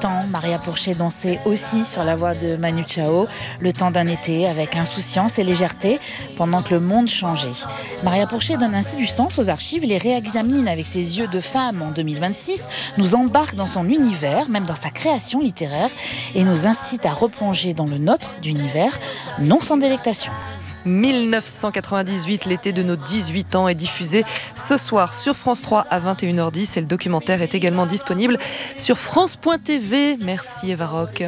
18 ans, Maria Pourchet dansait aussi sur la voix de Manu Chao, le temps d'un été, avec insouciance et légèreté, pendant que le monde changeait. Maria Pourchet donne ainsi du sens aux archives, les réexamine avec ses yeux de femme en 2026, nous embarque dans son univers, même dans sa création littéraire, et nous incite à replonger dans le nôtre d'univers, non sans délectation. 1998, l'été de nos 18 ans est diffusé ce soir sur France 3 à 21h10 et le documentaire est également disponible sur France.tv. Merci Eva Rock.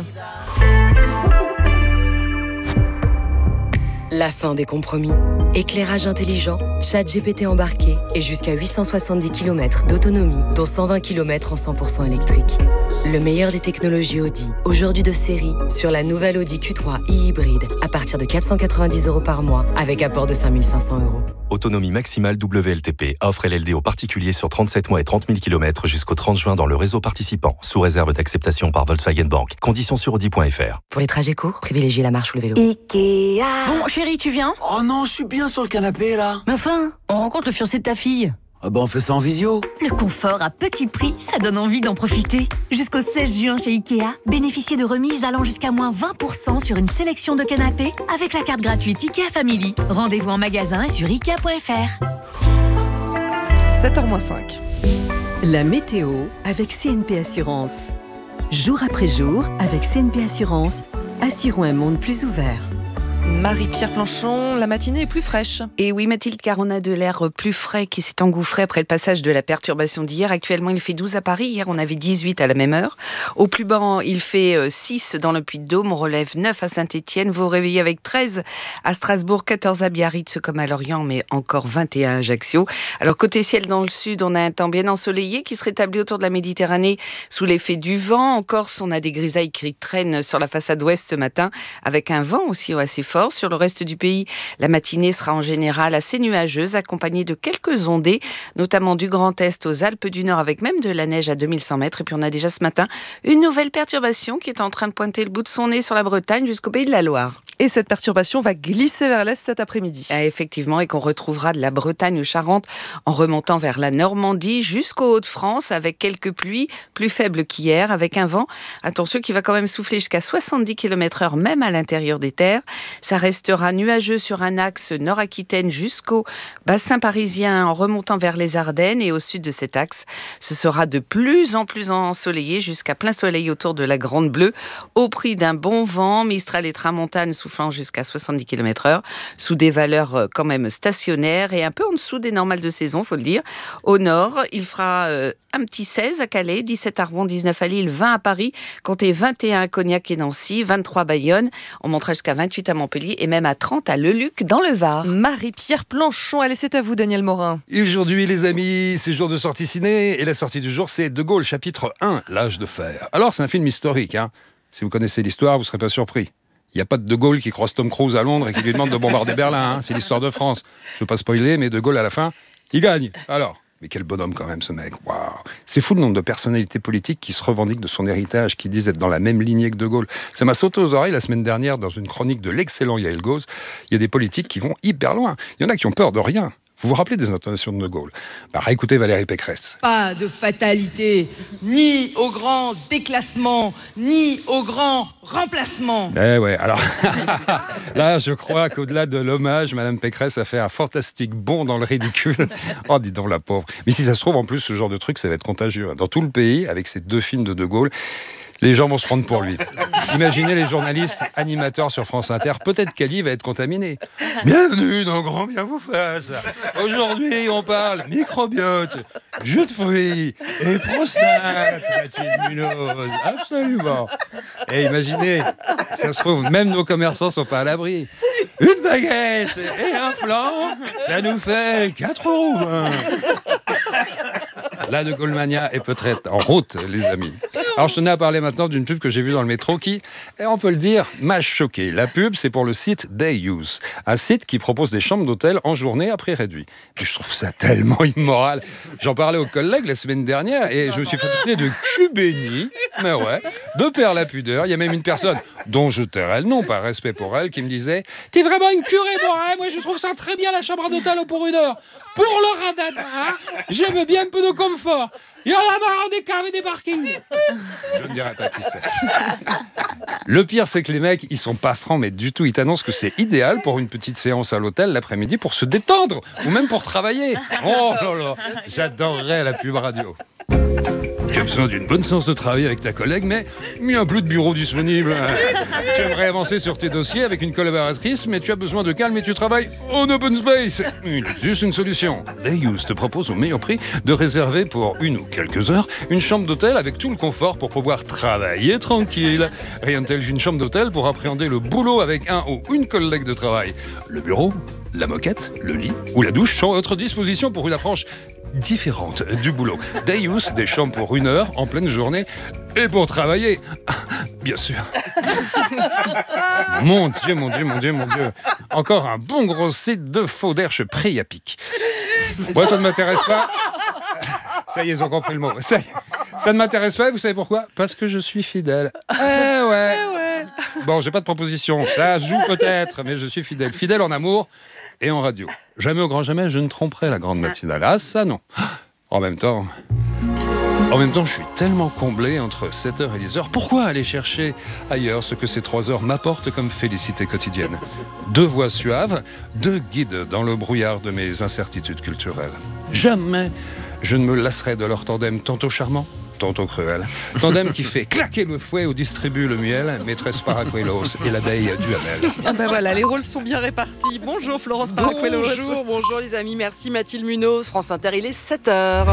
La fin des compromis. Éclairage intelligent, ChatGPT embarqué et jusqu'à 870 km d'autonomie, dont 120 km en 100% électrique. Le meilleur des technologies Audi, aujourd'hui de série, sur la nouvelle Audi Q3 e-hybride, à partir de 490 € par mois, avec apport de 5 500 €. Autonomie maximale WLTP. Offre LLD aux particuliers sur 37 mois et 30 000 km jusqu'au 30 juin dans le réseau participant, sous réserve d'acceptation par Volkswagen Bank. Conditions sur Audi.fr. Pour les trajets courts, privilégiez la marche ou le vélo. Ikea. Bon, chérie, tu viens ? Oh non, je suis bien sur le canapé, là. Mais enfin, on rencontre le fiancé de ta fille. Ah bah on fait ça en visio. Le confort à petit prix, ça donne envie d'en profiter. Jusqu'au 16 juin chez Ikea, bénéficiez de remises allant jusqu'à moins 20% sur une sélection de canapés avec la carte gratuite Ikea Family. Rendez-vous en magasin et sur Ikea.fr. 7h-5. La météo avec CNP Assurance. Jour après jour, avec CNP Assurance, assurons un monde plus ouvert. Marie-Pierre Planchon, la matinée est plus fraîche. Et oui Mathilde, car on a de l'air plus frais qui s'est engouffré après le passage de la perturbation d'hier. Actuellement il fait 12 à Paris, hier on avait 18 à la même heure. Au plus bas il fait 6 dans le Puy-de-Dôme, on relève 9 à Saint-Étienne. Vous vous réveillez avec 13 à Strasbourg, 14 à Biarritz comme à Lorient, mais encore 21 à Ajaccio. Alors côté ciel dans le sud, on a un temps bien ensoleillé qui se rétablit autour de la Méditerranée sous l'effet du vent. En Corse, on a des grisailles qui traînent sur la façade ouest ce matin, avec un vent aussi assez fort. Sur le reste du pays, la matinée sera en général assez nuageuse, accompagnée de quelques ondées, notamment du Grand Est aux Alpes du Nord, avec même de la neige à 2100 mètres. Et puis on a déjà ce matin une nouvelle perturbation qui est en train de pointer le bout de son nez sur la Bretagne jusqu'au Pays de la Loire. Et cette perturbation va glisser vers l'est cet après-midi. Effectivement, et qu'on retrouvera de la Bretagne aux Charentes en remontant vers la Normandie jusqu'aux Hauts-de-France avec quelques pluies plus faibles qu'hier, avec un vent, attention, qui va quand même souffler jusqu'à 70 km/h même à l'intérieur des terres. Ça restera nuageux sur un axe Nord-Aquitaine jusqu'au bassin parisien en remontant vers les Ardennes, et au sud de cet axe, ce sera de plus en plus ensoleillé jusqu'à plein soleil autour de la Grande Bleue, au prix d'un bon vent, Mistral et Tramontane soufflant jusqu'à 70 km/h, sous des valeurs quand même stationnaires et un peu en dessous des normales de saison, faut le dire. Au nord, il fera un petit 16 à Calais, 17 à Rouen, 19 à Lille, 20 à Paris, comptez 21 à Cognac et Nancy, 23 à Bayonne, on montera jusqu'à 28 à Montpellier et même à 30 à Leluc dans le Var. Marie-Pierre Planchon, allez, c'est à vous Daniel Morin. Et aujourd'hui les amis, c'est jour de sortie ciné et la sortie du jour c'est De Gaulle chapitre 1, l'âge de fer. Alors c'est un film historique, hein. Si vous connaissez l'histoire, vous ne serez pas surpris. Il n'y a pas de Gaulle qui croise Tom Cruise à Londres et qui lui demande de bombarder Berlin, hein. C'est l'histoire de France. Je ne veux pas spoiler, mais De Gaulle à la fin, il gagne. Alors, mais quel bonhomme quand même ce mec. Waouh. C'est fou le nombre de personnalités politiques qui se revendiquent de son héritage, qui disent être dans la même lignée que De Gaulle. Ça m'a sauté aux oreilles la semaine dernière dans une chronique de l'excellent Yael Gauze. Il y a des politiques qui vont hyper loin. Il y en a qui ont peur de rien. Vous vous rappelez des intonations de De Gaulle ? Réécoutez Valérie Pécresse. Pas de fatalité, ni au grand déclassement, ni au grand remplacement. Eh ouais, alors là, je crois qu'au-delà de l'hommage, Madame Pécresse a fait un fantastique bond dans le ridicule. Oh, dis donc la pauvre. Mais si ça se trouve, en plus, ce genre de truc, ça va être contagieux. Dans tout le pays, avec ces 2 films de Gaulle, les gens vont se prendre pour lui. Imaginez les journalistes animateurs sur France Inter. Peut-être qu'Ali va être contaminé. Bienvenue dans Grand Bien vous fasse. Aujourd'hui, on parle microbiote, jus de fruits et prostate, Mathilde Munoz. Absolument. Et imaginez, ça se trouve, même nos commerçants sont pas à l'abri. Une baguette et un flan, ça nous fait 4 roumains. La De Gaulle Mania est peut-être en route, les amis. Alors, je tenais à parler maintenant d'une pub que j'ai vue dans le métro qui, on peut le dire, m'a choqué. La pub, c'est pour le site Day Use, un site qui propose des chambres d'hôtel en journée à prix réduit. Mais je trouve ça tellement immoral. J'en parlais aux collègues la semaine dernière et je me suis fait traiter de cul béni, mais ouais, de père la pudeur. Il y a même une personne dont je tairai le nom par respect pour elle qui me disait « T'es vraiment une curée, moi je trouve ça très bien la chambre d'hôtel pour 1 heure. Pour le radada, j'aime bien un peu de confort. » Il y en a marre des caves et des parkings. Je ne dirai pas qui c'est. Le pire, c'est que les mecs, ils sont pas francs, mais du tout. Ils t'annoncent que c'est idéal pour une petite séance à l'hôtel l'après-midi pour se détendre ou même pour travailler. Oh là là, j'adorerais la pub radio. Tu as besoin d'une bonne séance de travail avec ta collègue, mais il n'y a plus de bureau disponible. Tu aimerais avancer sur tes dossiers avec une collaboratrice, mais tu as besoin de calme et tu travailles en open space. Il y a juste une solution. Dayus te propose au meilleur prix de réserver pour une ou quelques heures une chambre d'hôtel avec tout le confort pour pouvoir travailler tranquille. Rien de tel qu'une chambre d'hôtel pour appréhender le boulot avec un ou une collègue de travail. Le bureau, la moquette, le lit ou la douche sont à votre disposition pour une approche différente du boulot. Dayus, des chambres pour 1 heure en pleine journée et pour travailler. Bien sûr. Mon Dieu. Encore un bon gros site de faux d'Herche prêt à pic. Moi, ça ne m'intéresse pas. Ça y est, ils ont compris le mot. Ça ne m'intéresse pas, et vous savez pourquoi ? Parce que je suis fidèle. Ouais. Bon, j'ai pas de proposition. Ça joue peut-être, mais je suis fidèle. Fidèle en amour et en radio. Jamais au grand jamais, je ne tromperai la grande matinale. Ah, ça, non. En même temps, je suis tellement comblé entre 7h et 10h. Pourquoi aller chercher ailleurs ce que ces 3 heures m'apportent comme félicité quotidienne ? 2 voix suaves, 2 guides dans le brouillard de mes incertitudes culturelles. Jamais je ne me lasserai de leur tandem tantôt charmant, tantôt cruel. Tandem qui fait claquer le fouet ou distribue le miel, maîtresse Paracuelos et l'abeille Duhamel. Ah ben voilà, les rôles sont bien répartis. Bonjour Florence Paracuelos. Bonjour les amis, merci Mathilde Munoz. France Inter, il est 7h.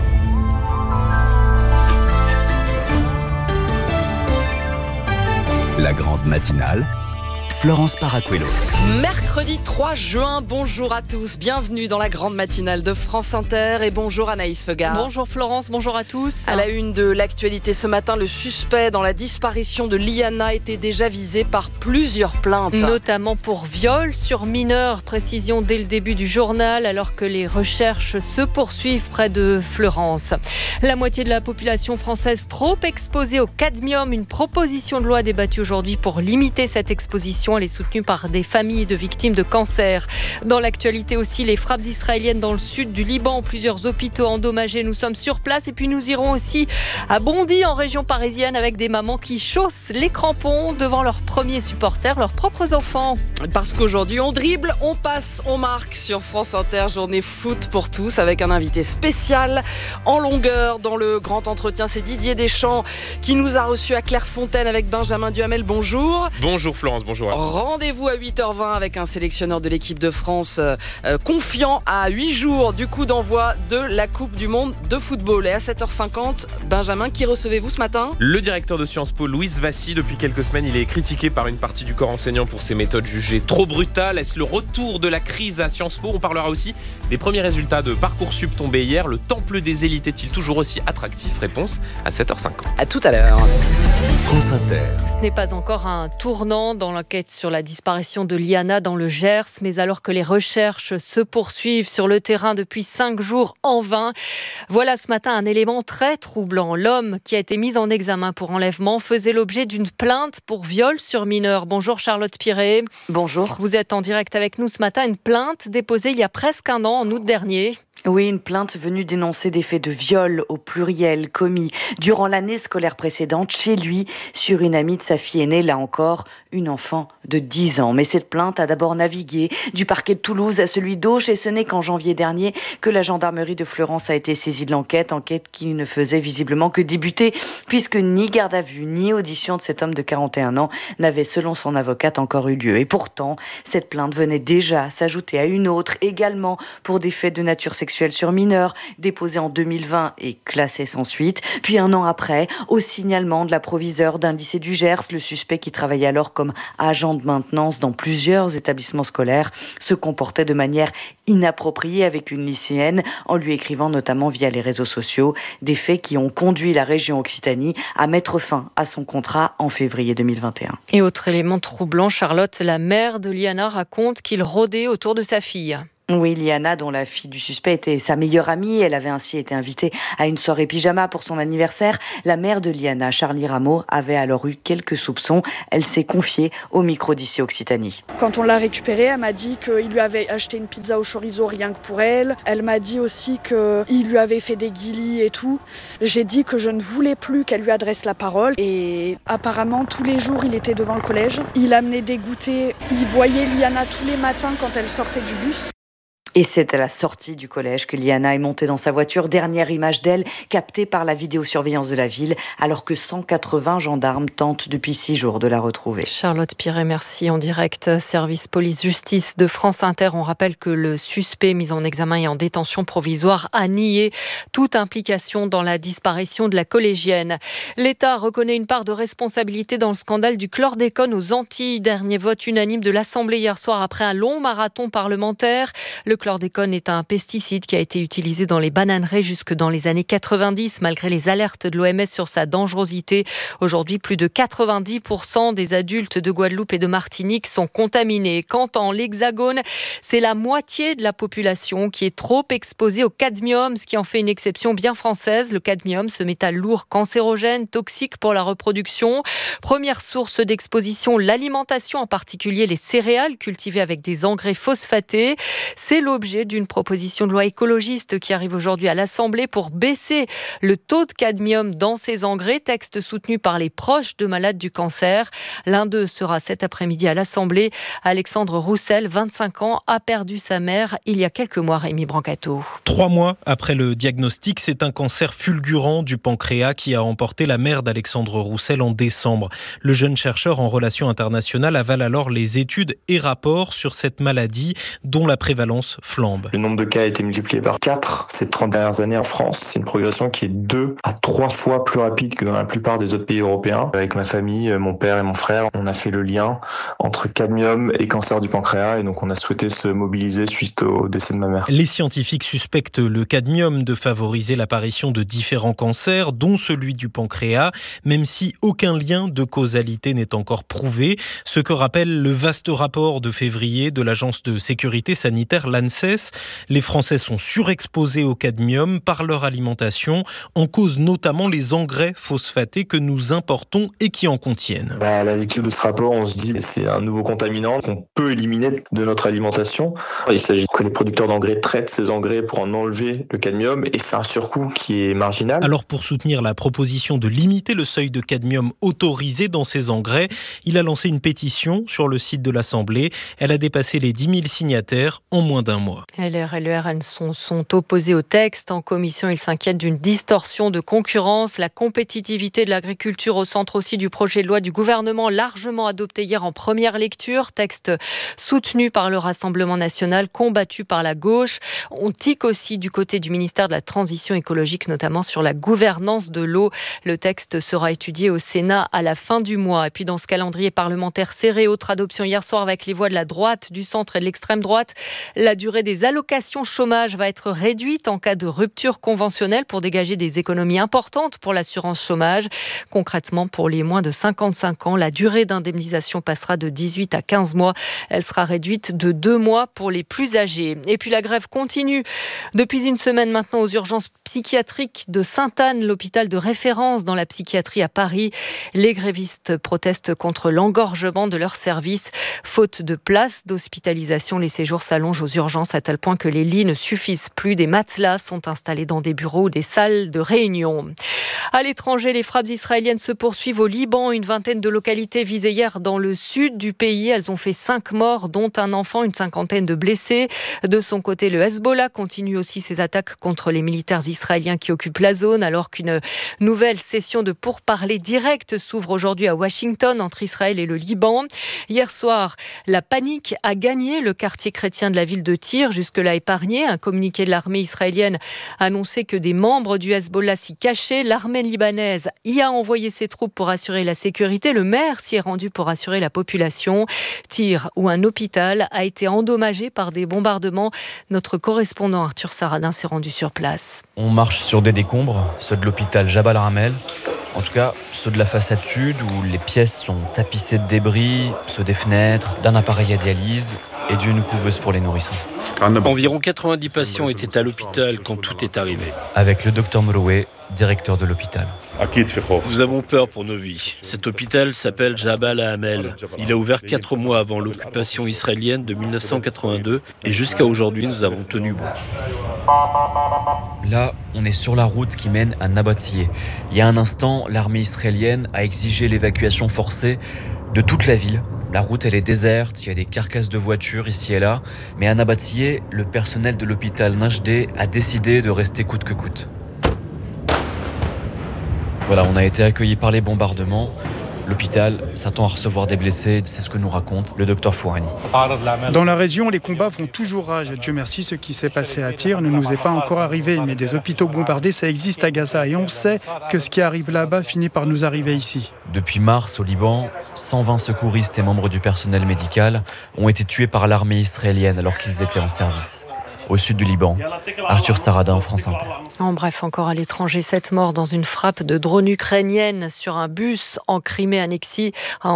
La grande matinale, Florence Paracuelos. Mercredi 3 juin, bonjour à tous, bienvenue dans la grande matinale de France Inter et bonjour Anaïs Feugard. Bonjour Florence, bonjour à tous. À la une de l'actualité ce matin, le suspect dans la disparition de Liana était déjà visé par plusieurs plaintes. Notamment pour viol sur mineur, précision dès le début du journal, alors que les recherches se poursuivent près de Fleurance. La moitié de la population française trop exposée au cadmium, une proposition de loi débattue aujourd'hui pour limiter cette exposition. Elle est soutenue par des familles de victimes de cancer. Dans l'actualité aussi, les frappes israéliennes dans le sud du Liban, plusieurs hôpitaux endommagés. Nous sommes sur place et puis nous irons aussi à Bondy, en région parisienne, avec des mamans qui chaussent les crampons devant leurs premiers supporters, leurs propres enfants. Parce qu'aujourd'hui, on dribble, on passe, on marque sur France Inter, journée foot pour tous, avec un invité spécial en longueur dans le grand entretien. C'est Didier Deschamps qui nous a reçus à Clairefontaine avec Benjamin Duhamel. Bonjour. Bonjour Florence, bonjour. Rendez-vous à 8h20 avec un sélectionneur de l'équipe de France confiant à 8 jours du coup d'envoi de la Coupe du Monde de football. Et à 7h50, Benjamin, qui recevez-vous ce matin ? Le directeur de Sciences Po, Louis Vassy. Depuis quelques semaines, il est critiqué par une partie du corps enseignant pour ses méthodes jugées trop brutales. Est-ce le retour de la crise à Sciences Po ? On parlera aussi des premiers résultats de Parcoursup tombés hier. Le temple des élites est-il toujours aussi attractif ? Réponse à 7h50. À tout à l'heure. France Inter. Ce n'est pas encore un tournant dans l'enquête sur la disparition de Liana dans le Gers, mais alors que les recherches se poursuivent sur le terrain depuis 5 jours en vain, voilà ce matin un élément très troublant. L'homme qui a été mis en examen pour enlèvement faisait l'objet d'une plainte pour viol sur mineur. Bonjour Charlotte Piré. Bonjour. Vous êtes en direct avec nous ce matin, une plainte déposée il y a presque 1 an, en août dernier. Oui, une plainte venue dénoncer des faits de viol au pluriel commis durant l'année scolaire précédente chez lui sur une amie de sa fille aînée, là encore, une enfant de 10 ans. Mais cette plainte a d'abord navigué du parquet de Toulouse à celui d'Auch et ce n'est qu'en janvier dernier que la gendarmerie de Fleurance a été saisie de l'enquête, enquête qui ne faisait visiblement que débuter puisque ni garde à vue ni audition de cet homme de 41 ans n'avait, selon son avocate, encore eu lieu. Et pourtant, cette plainte venait déjà s'ajouter à une autre, également pour des faits de nature sexuelle sur mineurs, déposé en 2020 et classé sans suite. Puis 1 an après, au signalement de la proviseure d'un lycée du Gers, le suspect qui travaillait alors comme agent de maintenance dans plusieurs établissements scolaires se comportait de manière inappropriée avec une lycéenne en lui écrivant notamment via les réseaux sociaux, des faits qui ont conduit la région Occitanie à mettre fin à son contrat en février 2021. Et autre élément troublant, Charlotte, la mère de Liana raconte qu'il rôdait autour de sa fille. Oui, Liana, dont la fille du suspect était sa meilleure amie, elle avait ainsi été invitée à une soirée pyjama pour son anniversaire. La mère de Liana, Charlie Rameau, avait alors eu quelques soupçons. Elle s'est confiée au micro d'ici Occitanie. Quand on l'a récupérée, elle m'a dit qu'il lui avait acheté une pizza au chorizo rien que pour elle. Elle m'a dit aussi qu'il lui avait fait des guilis et tout. J'ai dit que je ne voulais plus qu'elle lui adresse la parole. Et apparemment, tous les jours, il était devant le collège. Il amenait des goûters. Il voyait Liana tous les matins quand elle sortait du bus. Et c'est à la sortie du collège que Liana est montée dans sa voiture. Dernière image d'elle, captée par la vidéosurveillance de la ville, alors que 180 gendarmes tentent depuis 6 jours de la retrouver. Charlotte Piret, merci. En direct, service police-justice de France Inter. On rappelle que le suspect mis en examen et en détention provisoire a nié toute implication dans la disparition de la collégienne. L'État reconnaît une part de responsabilité dans le scandale du chlordécone aux Antilles. Dernier vote unanime de l'Assemblée hier soir après un long marathon parlementaire. Le chlordécone est un pesticide qui a été utilisé dans les bananeraies jusque dans les années 90, malgré les alertes de l'OMS sur sa dangerosité. Aujourd'hui, plus de 90% des adultes de Guadeloupe et de Martinique sont contaminés. Quant en l'Hexagone, c'est la moitié de la population qui est trop exposée au cadmium, ce qui en fait une exception bien française. Le cadmium, ce métal lourd, cancérogène, toxique pour la reproduction. Première source d'exposition, l'alimentation, en particulier les céréales cultivées avec des engrais phosphatés. C'est l'objet d'une proposition de loi écologiste qui arrive aujourd'hui à l'Assemblée pour baisser le taux de cadmium dans ces engrais, texte soutenu par les proches de malades du cancer. L'un d'eux sera cet après-midi à l'Assemblée. Alexandre Roussel, 25 ans, a perdu sa mère il y a quelques mois, Rémi Brancato. 3 mois après le diagnostic, c'est un cancer fulgurant du pancréas qui a emporté la mère d'Alexandre Roussel en décembre. Le jeune chercheur en relations internationales avale alors les études et rapports sur cette maladie dont la prévalence flambe. Le nombre de cas a été multiplié par 4 ces 30 dernières années en France. C'est une progression qui est 2 à 3 fois plus rapide que dans la plupart des autres pays européens. Avec ma famille, mon père et mon frère, on a fait le lien entre cadmium et cancer du pancréas et donc on a souhaité se mobiliser suite au décès de ma mère. Les scientifiques suspectent le cadmium de favoriser l'apparition de différents cancers, dont celui du pancréas, même si aucun lien de causalité n'est encore prouvé. Ce que rappelle le vaste rapport de février de l'Agence de sécurité sanitaire, l'ANSES. Les Français sont surexposés au cadmium par leur alimentation, en cause notamment les engrais phosphatés que nous importons et qui en contiennent. À la lecture de ce rapport, on se dit que c'est un nouveau contaminant qu'on peut éliminer de notre alimentation. Il s'agit que les producteurs d'engrais traitent ces engrais pour en enlever le cadmium et c'est un surcoût qui est marginal. Alors pour soutenir la proposition de limiter le seuil de cadmium autorisé dans ces engrais, il a lancé une pétition sur le site de l'Assemblée. Elle a dépassé les 10 000 signataires en moins d'1 mois. LR et le RN sont opposés au texte. En commission, ils s'inquiètent d'une distorsion de concurrence. La compétitivité de l'agriculture au centre aussi du projet de loi du gouvernement, largement adopté hier en première lecture. Texte soutenu par le Rassemblement national, combattu par la gauche. On tique aussi du côté du ministère de la Transition écologique, notamment sur la gouvernance de l'eau. Le texte sera étudié au Sénat à la fin du mois. Et puis dans ce calendrier parlementaire serré, autre adoption hier soir avec les voix de la droite, du centre et de l'extrême droite. La durée des allocations chômage va être réduite en cas de rupture conventionnelle pour dégager des économies importantes pour l'assurance chômage. Concrètement, pour les moins de 55 ans, la durée d'indemnisation passera de 18 à 15 mois. Elle sera réduite de 2 mois pour les plus âgés. Et puis la grève continue depuis une semaine maintenant aux urgences psychiatriques de Sainte-Anne, l'hôpital de référence dans la psychiatrie à Paris. Les grévistes protestent contre l'engorgement de leurs services. Faute de place d'hospitalisation, les séjours s'allongent aux urgences à tel point que les lits ne suffisent plus. Des matelas sont installés dans des bureaux ou des salles de réunion. À l'étranger, les frappes israéliennes se poursuivent au Liban. Une vingtaine de localités visées hier dans le sud du pays. Elles ont fait 5 morts, dont un enfant, une cinquantaine de blessés. De son côté, le Hezbollah continue aussi ses attaques contre les militaires israéliens qui occupent la zone, alors qu'une nouvelle session de pourparlers directs s'ouvre aujourd'hui à Washington entre Israël et le Liban. Hier soir, la panique a gagné le quartier chrétien de la ville de Tyr, jusque-là épargné. Un communiqué de l'armée israélienne annonçait que des membres du Hezbollah s'y cachaient. L'armée libanaise y a envoyé ses troupes pour assurer la sécurité. Le maire s'y est rendu pour assurer la population. Tyr, où un hôpital a été endommagé par des bombardements. Notre correspondant Arthur Saradin s'est rendu sur place. On marche sur des décombres, ceux de l'hôpital Jabal Ramel. En tout cas, ceux de la façade sud où les pièces sont tapissées de débris, ceux des fenêtres, d'un appareil à dialyse. et d'une couveuse pour les nourrissons. Environ 90 patients étaient à l'hôpital quand tout est arrivé. Avec le docteur Mroué, directeur de l'hôpital. Nous avons peur pour nos vies. Cet hôpital s'appelle Jabal Hamel. Il a ouvert 4 mois avant l'occupation israélienne de 1982 et jusqu'à aujourd'hui, nous avons tenu bon. Là, on est sur la route qui mène à Nabatiyeh. Il y a un instant, l'armée israélienne a exigé l'évacuation forcée de toute la ville. La route, elle est déserte, il y a des carcasses de voitures ici et là. Mais à Nabatiyeh, le personnel de l'hôpital Najdeh a décidé de rester coûte que coûte. Voilà, on a été accueillis par les bombardements. L'hôpital s'attend à recevoir des blessés, c'est ce que nous raconte le docteur Fouhani. Dans la région, les combats font toujours rage. Dieu merci, ce qui s'est passé à Tyr ne nous est pas encore arrivé. Mais des hôpitaux bombardés, ça existe à Gaza. Et on sait que ce qui arrive là-bas finit par nous arriver ici. Depuis mars, au Liban, 120 secouristes et membres du personnel médical ont été tués par l'armée israélienne alors qu'ils étaient en service. Au sud du Liban, Arthur Saradin, France Inter. En bref, encore à l'étranger, 7 morts dans une frappe de drone ukrainienne sur un bus en Crimée annexée.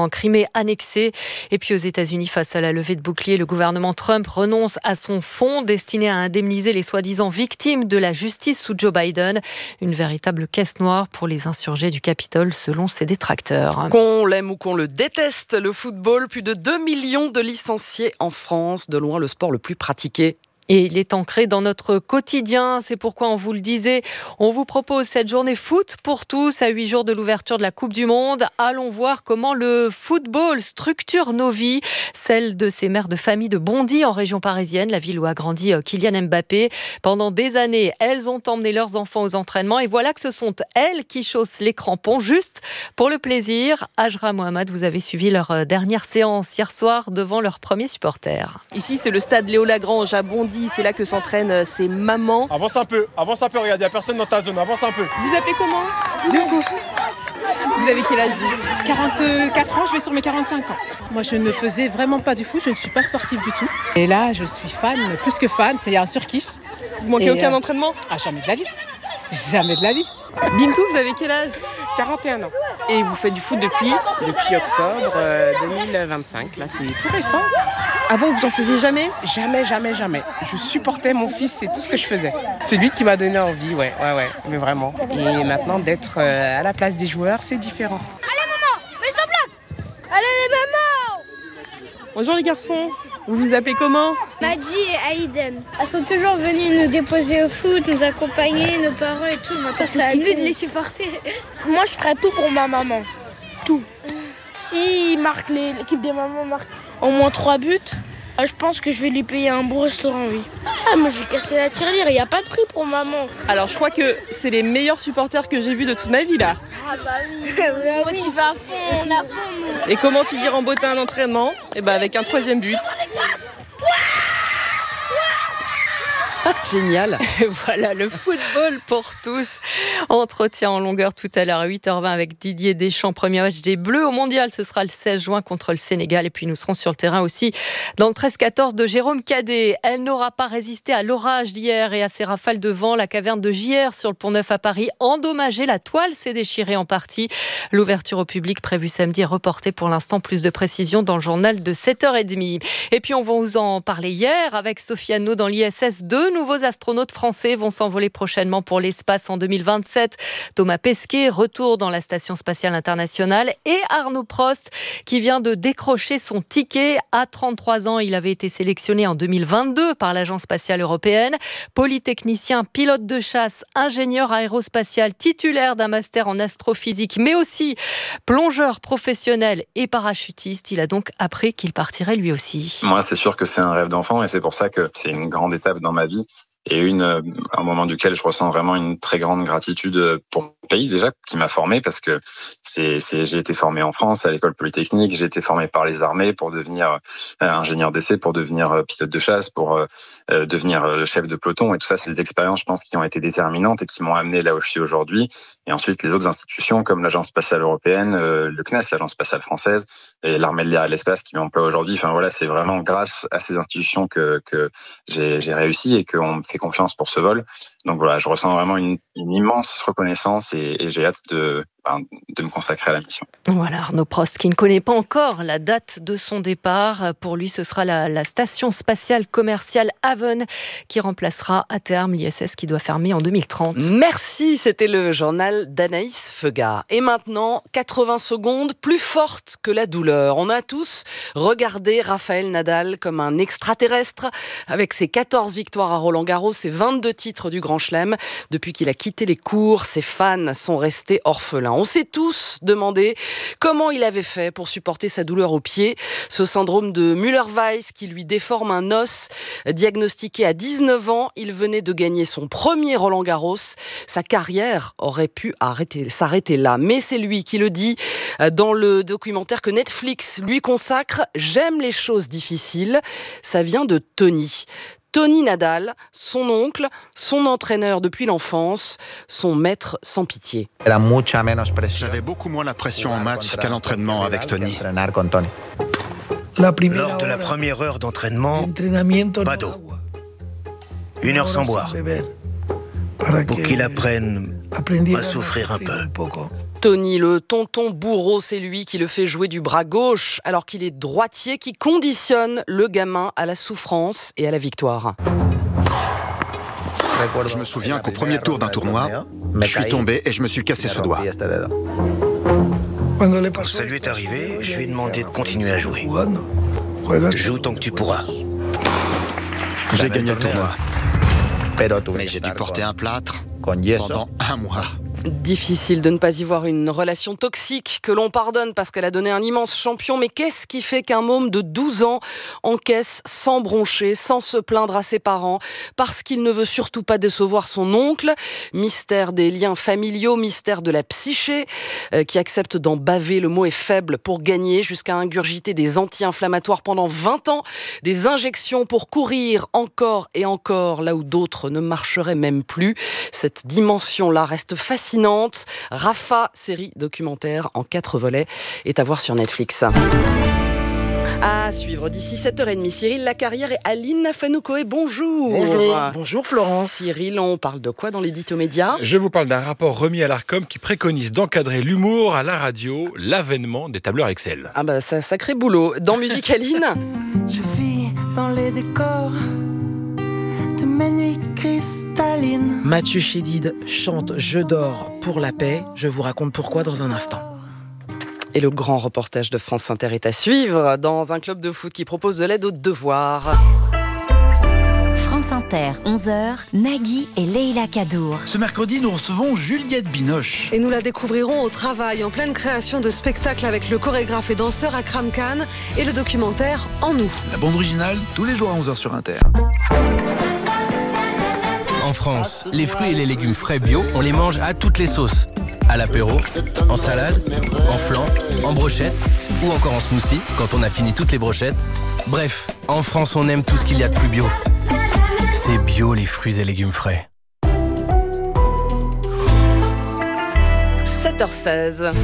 Et puis aux États-Unis, face à la levée de boucliers, le gouvernement Trump renonce à son fonds destiné à indemniser les soi-disant victimes de la justice sous Joe Biden. Une véritable caisse noire pour les insurgés du Capitole, selon ses détracteurs. Qu'on l'aime ou qu'on le déteste, le football, plus de 2 millions de licenciés en France, de loin le sport le plus pratiqué. Et il est ancré dans notre quotidien. C'est pourquoi on vous le disait, on vous propose cette journée foot pour tous à 8 jours de l'ouverture de la Coupe du Monde. Allons voir comment le football structure nos vies. Celle de ces mères de famille de Bondy en région parisienne, la ville où a grandi Kylian Mbappé. Pendant des années, elles ont emmené leurs enfants aux entraînements et voilà que ce sont elles qui chaussent les crampons juste pour le plaisir. Ajra Mohamed, vous avez suivi leur dernière séance hier soir devant leurs premiers supporters. Ici, c'est le stade Léo Lagrange à Bondy. C'est là que s'entraînent ces mamans. Avance un peu, regarde, il n'y a personne dans ta zone, avance un peu. Vous appelez comment ? Diogo. Vous avez quel âge vous ? 44 ans, je vais sur mes 45 ans. Moi, je ne faisais vraiment pas du foot, je ne suis pas sportive du tout. Et là, je suis fan, plus que fan, c'est un surkiff. Vous manquez aucun entraînement ? Ah, jamais de la vie. Jamais de la vie. Bintou, vous avez quel âge ? 41 ans. Et vous faites du foot depuis octobre 2025, là c'est tout récent. Avant, vous en faisiez jamais ? Jamais. Je supportais mon fils, c'est tout ce que je faisais. C'est lui qui m'a donné envie, ouais, mais vraiment. Et maintenant, d'être à la place des joueurs, c'est différent. Allez maman, mets sur bloc. Allez les mamans. Bonjour les garçons. Vous vous appelez comment ? Madji et Aïden. Elles sont toujours venues nous déposer au foot, nous accompagner, nos parents et tout. Maintenant, c'est à nous de les supporter. Moi, je ferais tout pour ma maman. Tout. Si l'équipe des mamans marque au moins 3 buts, je pense que je vais lui payer un bon restaurant, oui. Ah, moi, j'ai cassé la tirelire, il n'y a pas de prix pour maman. Alors, je crois que c'est les meilleurs supporters que j'ai vus de toute ma vie, là. Ah bah oui, motivé à fond, on a fond, nous. Et comment finir en beauté un entraînement ? Avec un 3e but. Génial. Voilà le football pour tous. Entretien en longueur tout à l'heure à 8h20 avec Didier Deschamps. Premier match des Bleus au Mondial. Ce sera le 16 juin contre le Sénégal. Et puis nous serons sur le terrain aussi dans le 13-14 de Jérôme Cadet. Elle n'aura pas résisté à l'orage d'hier et à ces rafales de vent. La caverne de JR sur le Pont-Neuf à Paris endommagée. La toile s'est déchirée en partie. L'ouverture au public prévue samedi est reportée pour l'instant. Plus de précisions dans le journal de 7h30. Et puis on va vous en parler hier avec Sophie Anneau dans l'ISS. 2 nouveaux astronautes français vont s'envoler prochainement pour l'espace en 2027. Thomas Pesquet, retour dans la Station spatiale internationale, et Arnaud Prost qui vient de décrocher son ticket. À 33 ans, il avait été sélectionné en 2022 par l'Agence spatiale européenne. Polytechnicien, pilote de chasse, ingénieur aérospatial, titulaire d'un master en astrophysique, mais aussi plongeur professionnel et parachutiste. Il a donc appris qu'il partirait lui aussi. Moi, c'est sûr que c'est un rêve d'enfant et c'est pour ça que c'est une grande étape dans ma vie. Et un moment duquel je ressens vraiment une très grande gratitude pour le pays déjà qui m'a formé, parce que j'ai été formé en France à l'école polytechnique, j'ai été formé par les armées pour devenir ingénieur d'essai, pour devenir pilote de chasse, pour devenir chef de peloton, et tout ça, c'est des expériences, je pense, qui ont été déterminantes et qui m'ont amené là où je suis aujourd'hui. Et ensuite, les autres institutions comme l'Agence spatiale européenne, le CNES, l'Agence spatiale française, et l'Armée de l'air et de l'espace qui m'emploie aujourd'hui. Enfin voilà, c'est vraiment grâce à ces institutions que j'ai réussi et qu'on me fait confiance pour ce vol. Donc voilà, je ressens vraiment une immense reconnaissance et j'ai hâte de de me consacrer à la mission. Voilà, Arnaud Prost qui ne connaît pas encore la date de son départ. Pour lui, ce sera la station spatiale commerciale Haven qui remplacera à terme l'ISS qui doit fermer en 2030. Merci, c'était le journal d'Anaïs Feugat. Et maintenant, 80 secondes plus fortes que la douleur. On a tous regardé Rafael Nadal comme un extraterrestre avec ses 14 victoires à Roland-Garros, ses 22 titres du Grand Chelem. Depuis qu'il a quitté les cours, ses fans sont restés orphelins. On s'est tous demandé comment il avait fait pour supporter sa douleur au pied, ce syndrome de Müller-Weiss qui lui déforme un os. Diagnostiqué à 19 ans, il venait de gagner son premier Roland-Garros. Sa carrière aurait pu s'arrêter là, mais c'est lui qui le dit dans le documentaire que Netflix lui consacre. J'aime les choses difficiles. Ça vient de Tony Nadal, son oncle, son entraîneur depuis l'enfance, son maître sans pitié. J'avais beaucoup moins la pression en match qu'à l'entraînement avec Tony. Lors de la première heure d'entraînement, pas d'eau. 1 heure sans boire. Pour qu'il apprenne à souffrir un peu. Tony, le tonton bourreau, c'est lui qui le fait jouer du bras gauche, alors qu'il est droitier, qui conditionne le gamin à la souffrance et à la victoire. Je me souviens qu'au premier tour d'un tournoi, je suis tombé et je me suis cassé ce doigt. Quand ça lui est arrivé, je lui ai demandé de continuer à jouer. Joue tant que tu pourras. J'ai gagné le tournoi. Mais j'ai dû porter un plâtre pendant 1 mois. Difficile de ne pas y voir une relation toxique que l'on pardonne parce qu'elle a donné un immense champion. Mais qu'est-ce qui fait qu'un môme de 12 ans encaisse sans broncher, sans se plaindre à ses parents, parce qu'il ne veut surtout pas décevoir son oncle? Mystère des liens familiaux, mystère de la psyché qui accepte d'en baver, le mot est faible, pour gagner, jusqu'à ingurgiter des anti-inflammatoires pendant 20 ans, des injections pour courir encore et encore là où d'autres ne marcheraient même plus. Cette dimension-là reste fascinante. Rafa, série documentaire en 4 volets, est à voir sur Netflix. À suivre d'ici 7h30, Cyril Lacarrière et Aline Fanoukoé. Bonjour. Bonjour. Bonjour Florence. Cyril, on parle de quoi dans l'édito média? Je vous parle d'un rapport remis à l'Arcom qui préconise d'encadrer l'humour à la radio, l'avènement des tableurs Excel. Ah bah ça, sacré boulot. Dans Musique Aline. Je vis dans les décors de mes nuits cristallines. Mathieu Chédid chante Je dors pour la paix. Je vous raconte pourquoi dans un instant. Et le grand reportage de France Inter est à suivre dans un club de foot qui propose de l'aide aux devoirs. France Inter, 11h, Nagui et Leïla Kadour. Ce mercredi, nous recevons Juliette Binoche. Et nous la découvrirons au travail, en pleine création de spectacles avec le chorégraphe et danseur Akram Khan et le documentaire En nous. La bande originale, tous les jours à 11h sur Inter. En France, les fruits et les légumes frais bio, on les mange à toutes les sauces. À l'apéro, en salade, en flan, en brochette ou encore en smoothie quand on a fini toutes les brochettes. Bref, en France, on aime tout ce qu'il y a de plus bio. C'est bio les fruits et légumes frais. 7h16.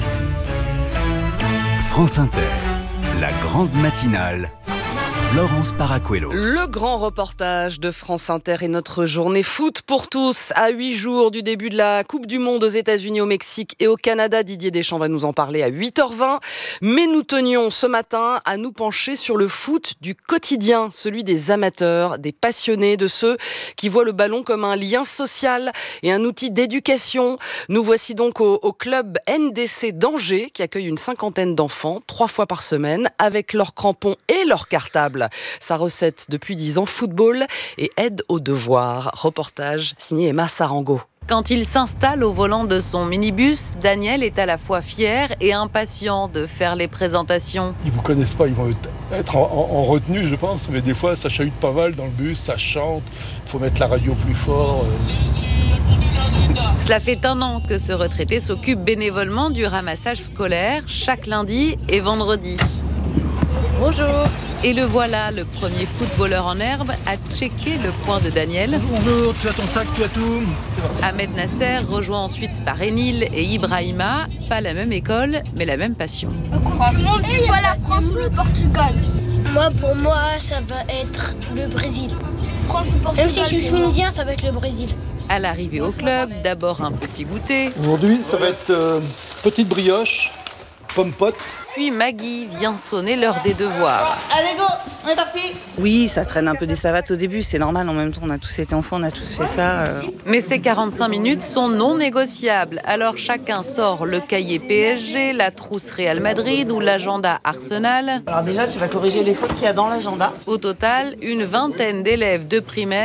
France Inter, la grande matinale. Florence Paracuelos. Le grand reportage de France Inter et notre journée foot pour tous. À 8 jours du début de la Coupe du Monde aux États-Unis, au Mexique et au Canada. Didier Deschamps va nous en parler à 8h20. Mais nous tenions ce matin à nous pencher sur le foot du quotidien, celui des amateurs, des passionnés, de ceux qui voient le ballon comme un lien social et un outil d'éducation. Nous voici donc au club NDC d'Angers qui accueille une 50aine d'enfants 3 fois par semaine avec leurs crampons et leurs cartables. Sa recette depuis 10 ans, football et aide aux devoirs. Reportage signé Emma Sarango. Quand il s'installe au volant de son minibus, Daniel est à la fois fier et impatient de faire les présentations. Ils ne vous connaissent pas, ils vont être en retenue, je pense, mais des fois ça chahute pas mal dans le bus, ça chante, il faut mettre la radio plus fort. Cela fait 1 an que ce retraité s'occupe bénévolement du ramassage scolaire chaque lundi et vendredi. Bonjour. Et le voilà, le premier footballeur en herbe à checker le point de Daniel. Bonjour, tu as ton sac, tu as tout. Ahmed Nasser, rejoint ensuite par Émile et Ibrahima. Pas la même école, mais la même passion. Tout le monde, que ce soit la France ou le Portugal. Pour moi, ça va être le Brésil. France ou Portugal. Même si je suis tunisien, ça va être le Brésil. À l'arrivée au club, d'abord un petit goûter. Aujourd'hui, ça va être petite brioche, pomme pote. Puis Maggie vient sonner l'heure des devoirs. Allez go, on est parti. Oui, ça traîne un peu des savates au début, c'est normal. En même temps, on a tous été enfants, on a tous fait ça. Mais ces 45 minutes sont non négociables. Alors chacun sort le cahier PSG, la trousse Real Madrid ou l'agenda Arsenal. Alors déjà, tu vas corriger les fautes qu'il y a dans l'agenda. Au total, une vingtaine d'élèves de primaire